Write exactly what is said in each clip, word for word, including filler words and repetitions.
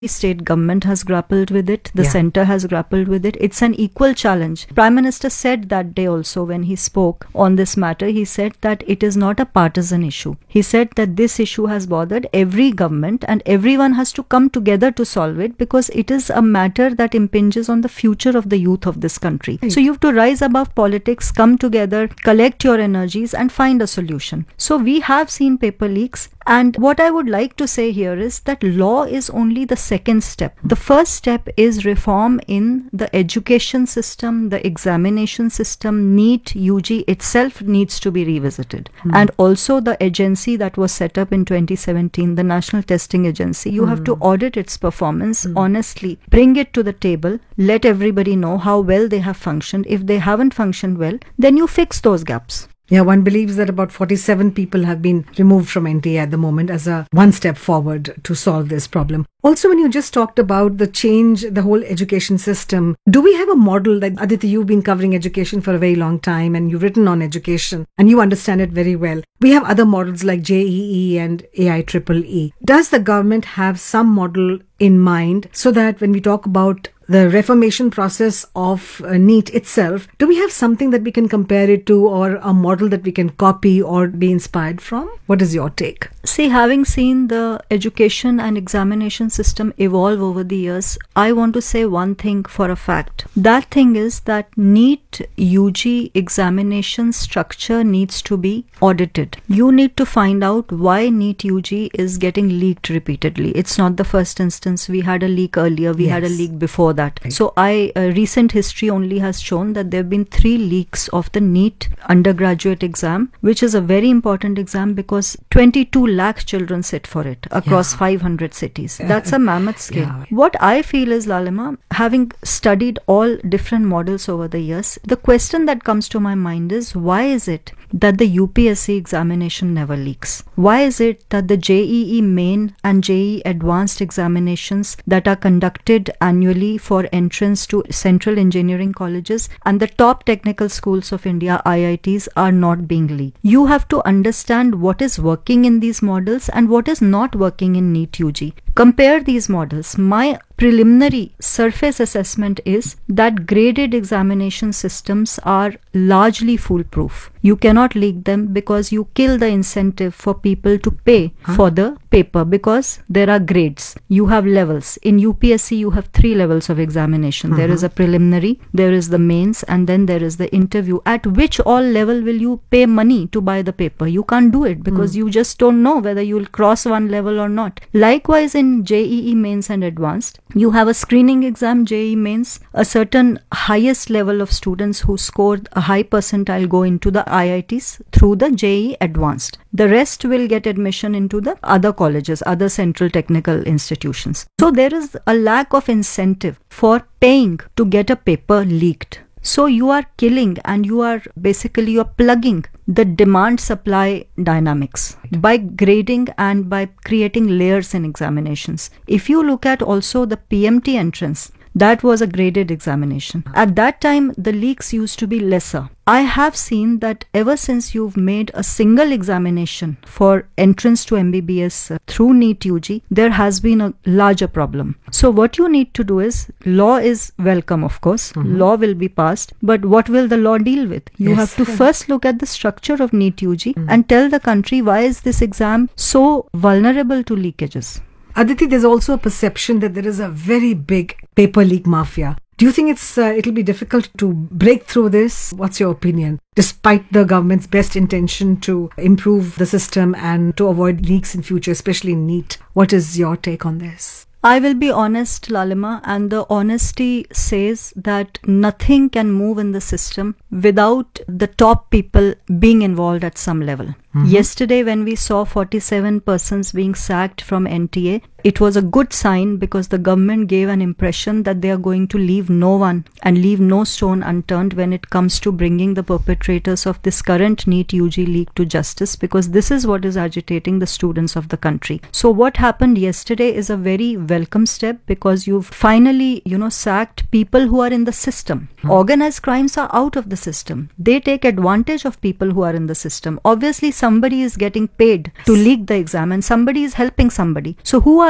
The state government has grappled with it. The Yeah. center has grappled with it. It's an equal challenge. Prime Minister said that day also when he spoke on this matter, he said that it is not a partisan issue. He said that this issue has bothered every government and everyone has to come together to solve it because it is a matter that impinges on the future of the youth of this country. Right. So you have to rise above politics, come together, collect your energies and find a solution. So we have seen paper leaks. And what I would like to say here is that law is only the second step. The first step is reform in the education system, the examination system. NEET, U G itself needs to be revisited. Mm. And also the agency that was set up in twenty seventeen, the National Testing Agency, you mm. have to audit its performance mm. honestly, bring it to the table, let everybody know how well they have functioned. If they haven't functioned well, then you fix those gaps. Yeah, one believes that about forty-seven people have been removed from N T A at the moment as a one step forward to solve this problem. Also, when you just talked about the change, the whole education system, do we have a model that, Aditi, you've been covering education for a very long time and you've written on education and you understand it very well. We have other models like J E E and A I E E E. Does the government have some model in mind so that when we talk about the reformation process of uh, NEET itself, do we have something that we can compare it to or a model that we can copy or be inspired from? What is your take? See, having seen the education and examination system evolve over the years, I want to say one thing for a fact. That thing is that NEET U G examination structure needs to be audited. You need to find out why NEET U G is getting leaked repeatedly. It's not the first instance. We had a leak earlier. We yes. had a leak before that. Right. So I uh, recent history only has shown that there have been three leaks of the NEET undergraduate exam, which is a very important exam because twenty-two lakh children sit for it across yeah. five hundred cities. Yeah. That's a mammoth scale. Yeah. What I feel is, Lalima, having studied all different models over the years, the question that comes to my mind is, why is it that the U P S C examination never leaks? Why is it that the J E E main and J E E advanced examinations that are conducted annually for entrance to central engineering colleges and the top technical schools of India, I I Ts, are not being leaked? You have to understand what is working in these models and what is not working in NEET U G. Compare these models. My preliminary surface assessment is that graded examination systems are largely foolproof. You cannot leak them because you kill the incentive for people to pay huh? for the paper because there are grades. You have levels. In U P S C, you have three levels of examination. Uh-huh. There is a preliminary, there is the mains, and then there is the interview. At which all level will you pay money to buy the paper? You can't do it because mm. you just don't know whether you will cross one level or not. Likewise, in J E E mains and advanced, you have a screening exam, J E E mains, a certain highest level of students who scored a high percentile go into the I I Ts through the J E E advanced. The rest will get admission into the other colleges, other central technical institutions. So there is a lack of incentive for paying to get a paper leaked. So you are killing and you are basically you're plugging the demand supply dynamics by grading and by creating layers in examinations. If you look at also the P M T entrance, that was a graded examination. At that time, the leaks used to be lesser. I have seen that ever since you've made a single examination for entrance to M B B S uh, through NEET U G, there has been a larger problem. So what you need to do is, law is welcome, of course. Mm-hmm. Law will be passed. But what will the law deal with? You yes. have to first look at the structure of NEET U G mm-hmm. and tell the country why is this exam so vulnerable to leakages. Aditi, there's also a perception that there is a very big paper leak mafia. Do you think it's uh, it'll be difficult to break through this? What's your opinion? Despite the government's best intention to improve the system and to avoid leaks in future, especially in NEET, what is your take on this? I will be honest, Lalima, and the honesty says that nothing can move in the system without the top people being involved at some level. Mm-hmm. Yesterday, when we saw forty-seven persons being sacked from N T A, it was a good sign because the government gave an impression that they are going to leave no one and leave no stone unturned when it comes to bringing the perpetrators of this current NEET U G leak to justice, because this is what is agitating the students of the country. So what happened yesterday is a very welcome step because you've finally, you know, sacked people who are in the system. Hmm. Organized crimes are out of the system. They take advantage of people who are in the system. Obviously, somebody is getting paid to leak the exam and somebody is helping somebody. So who are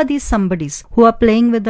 are these somebodies who are playing with the